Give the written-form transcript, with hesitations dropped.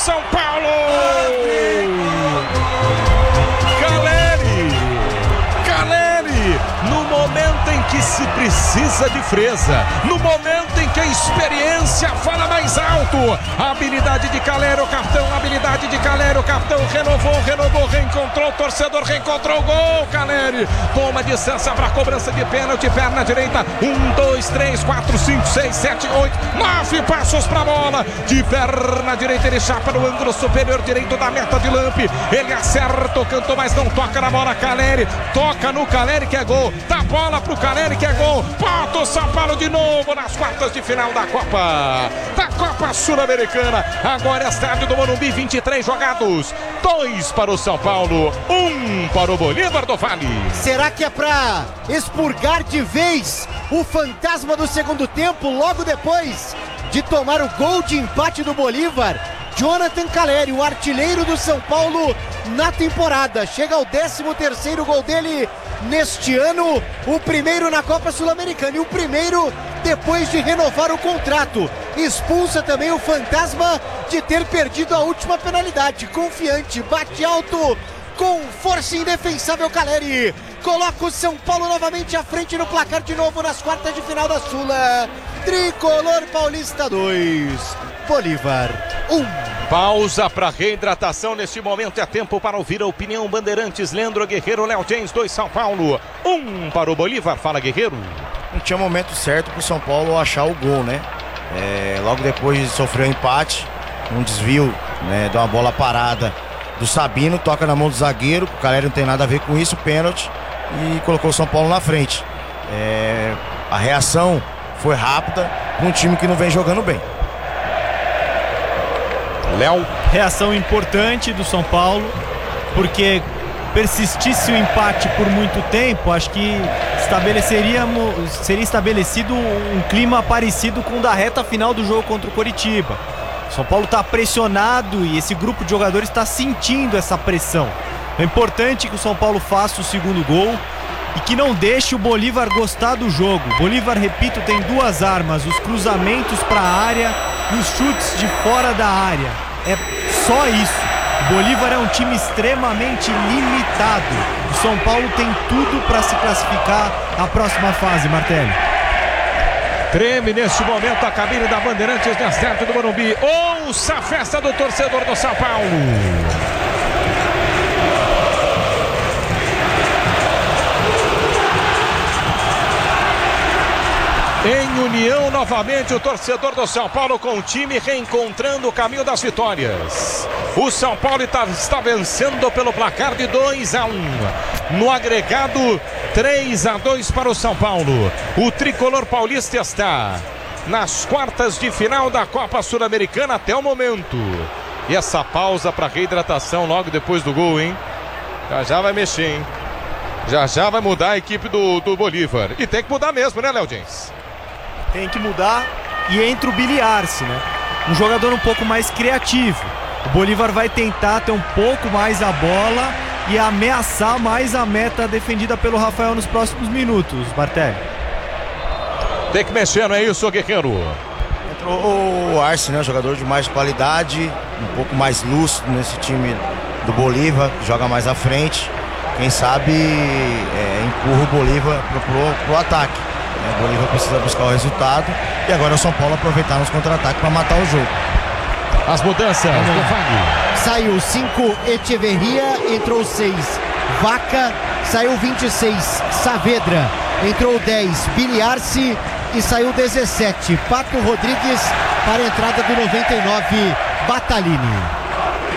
São Paulo! Caleri, no momento em que se precisa de freza, no momento em que a experiência fala mais alto, a habilidade de Caleri, o capitão, a habilidade de Caleri, o capitão renovou, reencontrou o torcedor, reencontrou o gol, Caleri, toma distância para a cobrança de pênalti, perna direita, 1, 2, 3, 4, 5, 6, 7, 8, 9 passos para a bola, de perna direita ele chapa no ângulo superior direito da meta de Lampe, ele acerta o canto, mas não toca na bola, Caleri, toca no Caleri que é gol, dá bola pro Caleri que é gol, bota o São Paulo de novo nas quartas de final da Copa Sul-Americana. Agora é estádio do Morumbi, 23 jogados, 2 para o São Paulo, 1 para o Bolívar do Vale. Será que é pra expurgar de vez o fantasma do segundo tempo logo depois de tomar o gol de empate do Bolívar? Jonathan Caleri, o artilheiro do São Paulo na temporada, chega ao 13º gol dele neste ano, o primeiro na Copa Sul-Americana e o primeiro depois de renovar o contrato. Expulsa também o fantasma de ter perdido a última penalidade. Confiante, bate alto, com força indefensável Caleri. Coloca o São Paulo novamente à frente no placar de novo nas quartas de final da Sula. Tricolor Paulista 2, Bolívar 1. Pausa para reidratação neste momento, é tempo para ouvir a opinião Bandeirantes. Leandro Guerreiro, Léo James, 2 São Paulo, 1 para o Bolívar. Fala, Guerreiro. Não tinha momento certo para o São Paulo achar o gol, né? Logo depois de sofrer o empate, um desvio, né, de uma bola parada do Sabino, toca na mão do zagueiro, o Caleri não tem nada a ver com isso, pênalti, e colocou o São Paulo na frente. A reação foi rápida para um time que não vem jogando bem. Léo. Reação importante do São Paulo, porque persistisse o empate por muito tempo, acho que seria estabelecido um clima parecido com o da reta final do jogo contra o Coritiba. O São Paulo está pressionado e esse grupo de jogadores está sentindo essa pressão. É importante que o São Paulo faça o segundo gol e que não deixe o Bolívar gostar do jogo. O Bolívar, repito, tem duas armas: os cruzamentos para a área e os chutes de fora da área. É só isso. O Bolívar é um time extremamente limitado. O São Paulo tem tudo para se classificar à próxima fase, Martelli. Treme neste momento a cabine da Bandeirantes no estádio do Morumbi. Ouça a festa do torcedor do São Paulo. Em união novamente o torcedor do São Paulo com o time reencontrando o caminho das vitórias. O São Paulo está vencendo pelo placar de 2-1. No agregado 3-2 para o São Paulo. O tricolor paulista está nas quartas de final da Copa Sul-Americana até o momento. E essa pausa para reidratação logo depois do gol, hein? Já vai mexer, hein? Já vai mudar a equipe do Bolívar. E tem que mudar mesmo, né, Léo James? Tem que mudar e entra o Billy Arce, né? Um jogador um pouco mais criativo. O Bolívar vai tentar ter um pouco mais a bola e ameaçar mais a meta defendida pelo Rafael nos próximos minutos, Martelli. Tem que mexer, não é isso, Guerreiro? Entrou o Arce, né? Jogador de mais qualidade, um pouco mais lúcido nesse time do Bolívar, joga mais à frente. Quem sabe empurra o Bolívar pro ataque. O Bolívar precisa buscar o resultado e agora o São Paulo aproveitar nos contra-ataques para matar o jogo. As mudanças do Vale. Saiu 5 Echeverria, entrou 6 Vaca, saiu 26 Saavedra, entrou 10 Billy Arce e saiu 17 Pato Rodrigues para a entrada do 99 Batalini.